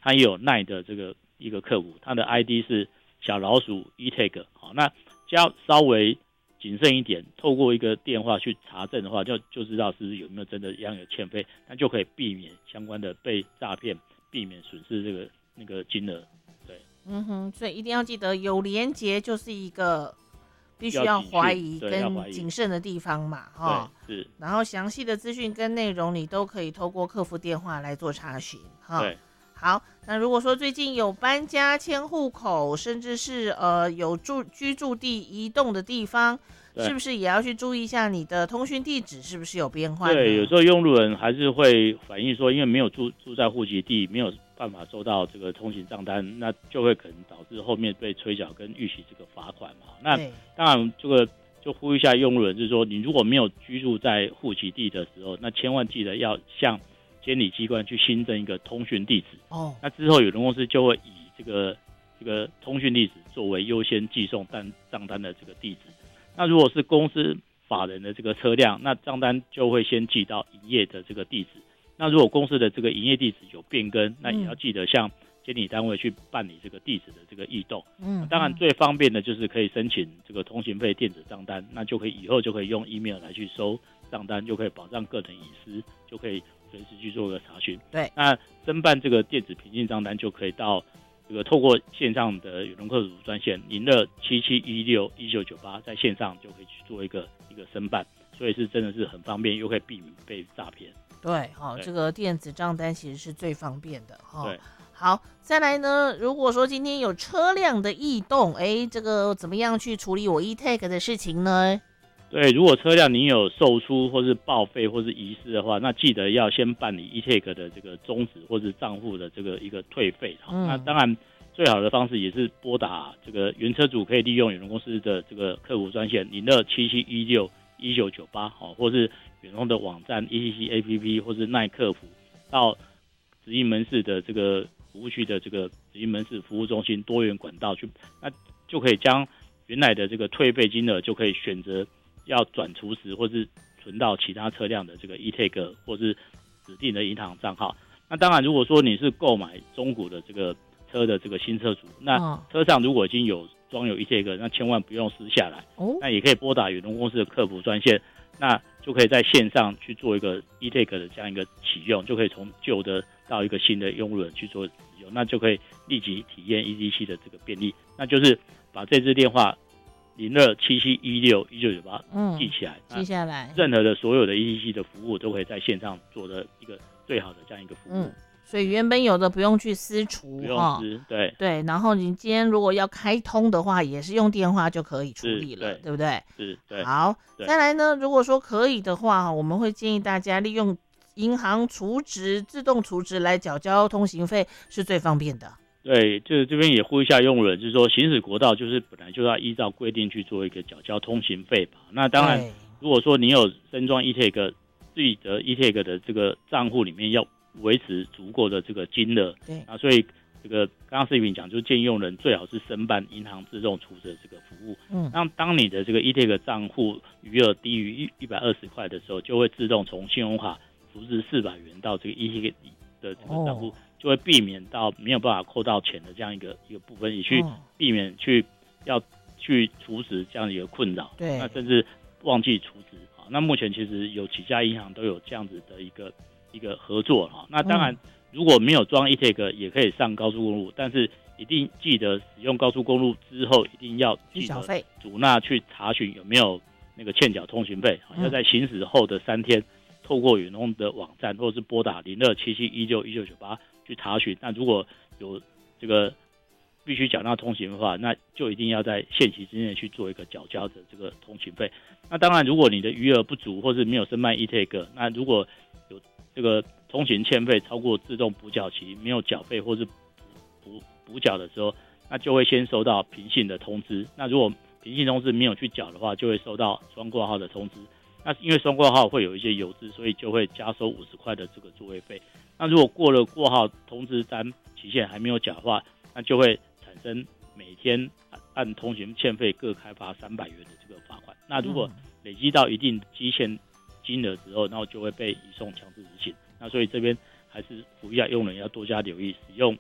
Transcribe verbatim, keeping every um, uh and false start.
他也有 L I N E 的这个一个客服，他的 I D 是小老鼠 eTag， 好，那只要稍微谨慎一点，透过一个电话去查证的话，就就知道是不是有没有真的一样有欠费，那就可以避免相关的被诈骗，避免损失这个那个金额。对， 嗯哼，所以一定要记得有连结就是一个必须要怀疑跟谨慎的地方嘛，哈。 对，是。 然后详细的资讯跟内容你都可以透过客服电话来做查询，哈。 对。 好，那如果说最近有搬家、迁户口，甚至是呃有住居住地移动的地方，是不是也要去注意一下你的通讯地址是不是有变换？ 对，有时候用路人还是会反映说，因为没有住住在户籍地，没有办法收到这个通行账单，那就会可能导致后面被催缴跟预期这个罚款嘛。那当然这个就呼吁一下用路人，就是说你如果没有居住在户籍地的时候，那千万记得要向监理机关去新增一个通讯地址。哦，那之后有人公司就会以这个这个通讯地址作为优先寄送单账单的这个地址。那如果是公司法人的这个车辆，那账单就会先寄到营业的这个地址。那如果公司的这个营业地址有变更，那也要记得向监理单位去办理这个地址的这个异动。嗯，当然最方便的就是可以申请这个通行费电子账单，那就可以以后就可以用 email 来去收账单，就可以保障个人隐私，就可以随时去做个查询。 对， 那申办这个电子凭证账单就可以到这个透过线上的远东客服专线零二七七一六一九九八，在线上就可以去做一个一个申办，所以是真的是很方便，又可以避免被诈骗。 对，好、哦，这个电子账单其实是最方便的哈、哦。 对， 好，再来呢，如果说今天有车辆的异动，哎，这个怎么样去处理我 eTag 的事情呢？ 对，如果车辆你有售出或是报废或是遗失的话，那记得要先办理 eTag 的这个终止或是账户的这个一个退费。嗯、那当然最好的方式也是拨打这个原车主可以利用远东公司的这个客服专线零二七七一六一九九八，或是远东的网站 E T C A P P 或是耐客服到直营门市的这个服务区的这个直营门市服务中心多元管道去，那就可以将原来的这个退费金额就可以选择要转除时或是存到其他车辆的这个 eTag 或是指定的银行账号。那当然如果说你是购买中古的这个车的这个新车主，那车上如果已经有装有 eTag， 那千万不用撕下来、哦、那也可以拨打远东公司的客服专线，那就可以在线上去做一个 eTag 的这样一个启用，就可以从旧的到一个新的用路人去做使用，那就可以立即体验 E T C 的这个便利。那就是把这支电话零二七七一六一九九八记起来， 记下来， 任何的所有的 E T C 的服务都可以在线上做的一个最好的这样一个服务。嗯， 所以原本有的不用去私除， 不用撕，对对。然后你今天如果要开通的话，也是用电话就可以处理了， 对, 对不对？ 是，对。 好，再来呢，如果说可以的话，我们会建议大家利用银行储值、自动储值来缴交通行费，是最方便的。 对，就是这边也呼吁一下用人，就是说行驶国道就是本来就要依照规定去做一个缴交通行费吧。那当然，如果说你有升装 eTag， 自己的 eTag 的这个账户里面要维持足够的这个金额， 对啊，所以这个刚刚视频讲，就建议用人最好是申办银行自动储值的这个服务。嗯，那当你的这个 eTag 账户余额低于一百二十块的时候，就会自动从信用卡储值四百元到这个 eTag 的这个账户。哦，就会避免到没有办法扣到钱的这样一个一个部分，也去避免去要去储值这样一个困扰。 对， 那甚至忘记储值啊。那目前其实有几家银行都有这样子的一个一个合作哈。那当然，如果没有装 eTag 也可以上高速公路，但是一定记得使用高速公路之后，一定要记得主纳去查询有没有那个欠缴通行费，要在行驶后的三天，透过远东的网站或者是拨打零二七七一六一九九八。去查询，那如果有这个必须缴纳通行的话，那就一定要在限期之内去做一个缴交的这个通行费。那当然，如果你的余额不足或是没有申办 eTag， 那如果有这个通行欠费超过自动补缴期没有缴费或是补补缴的时候，那就会先收到凭信的通知。那如果凭信通知没有去缴的话，就会收到双挂号的通知。那因为双挂号会有一些邮资，所以就会加收五十块的这个作业费。那如果过了挂号通知单期限还没有缴的话，那就会产生每天按通行欠费各开罚三百元的这个罚款。那如果累积到一定基线金额之后，然后就会被移送强制执行。那所以这边还是呼吁用人要多加留意，使用